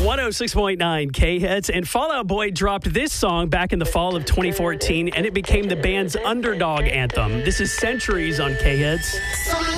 106.9 K-Hits, and Fall Out Boy dropped this song back in the fall of 2014, and it became the band's underdog anthem. This is Centuries on K-Hits.